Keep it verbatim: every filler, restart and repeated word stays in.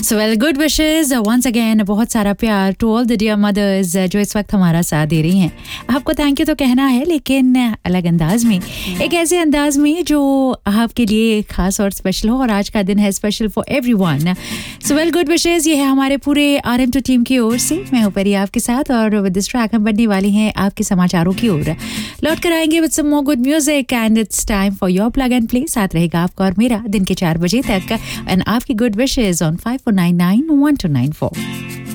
So well good wishes once again, बहुत सारा प्यार to all the dear mother's जो इस वक्त हमारा साथ दे रही हैं. आपको थैंक यू तो कहना है, लेकिन अलग अंदाज में, एक ऐसे अंदाज में जो आपके लिए खास और स्पेशल हो. और आज का दिन है special for everyone. So well good wishes, ये है हमारे पूरे आर एम टू टीम की ओर से. मैं हूं परी आपके साथ, और विद दिस ट्रैक हम बढ़ने वाली हैं आपके समाचारों की ओर. लौट कर आएंगे with some more good music and it's time for your plug and play. साथ रहेगा आपका और मेरा दिन के चार बजे तक, एंड आपकी good wishes on five four nine nine one two nine four.